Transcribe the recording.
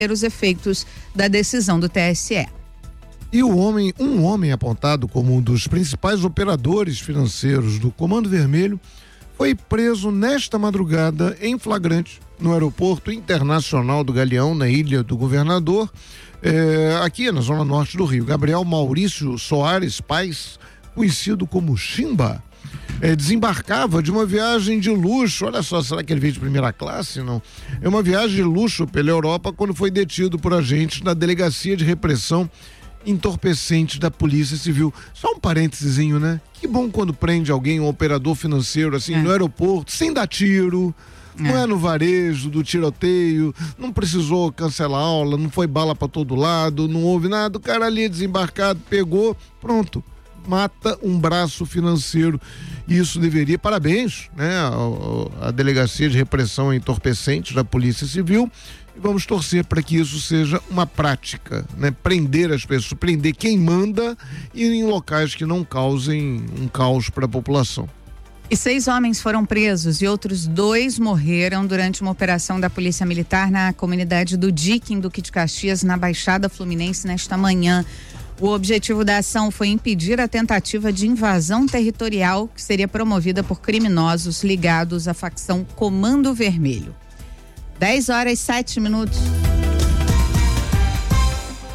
os efeitos da decisão do TSE. E um homem apontado como um dos principais operadores financeiros do Comando Vermelho foi preso nesta madrugada em flagrante no Aeroporto Internacional do Galeão, na Ilha do Governador, aqui na zona norte do Rio. Gabriel Maurício Soares Paes, conhecido como Chimba, desembarcava de uma viagem de luxo. Olha só, será que ele veio de primeira classe? Não. É uma viagem de luxo pela Europa quando foi detido por agentes da Delegacia de Repressão Entorpecente da Polícia Civil. Só um parêntesezinho, né? Que bom quando prende alguém, um operador financeiro, assim, no aeroporto, sem dar tiro. Não é no varejo, do tiroteio, não precisou cancelar a aula, não foi bala pra todo lado, não houve nada, o cara ali desembarcado, pegou, pronto, mata um braço financeiro. Isso deveria, parabéns, né, a Delegacia de Repressão Entorpecente da Polícia Civil, e vamos torcer para que isso seja uma prática, né, prender as pessoas, prender quem manda e em locais que não causem um caos para a população. E 6 homens foram presos e outros 2 morreram durante uma operação da Polícia Militar na comunidade do Dique, em Duque de Caxias, na Baixada Fluminense, nesta manhã. O objetivo da ação foi impedir a tentativa de invasão territorial que seria promovida por criminosos ligados à facção Comando Vermelho. 10h07.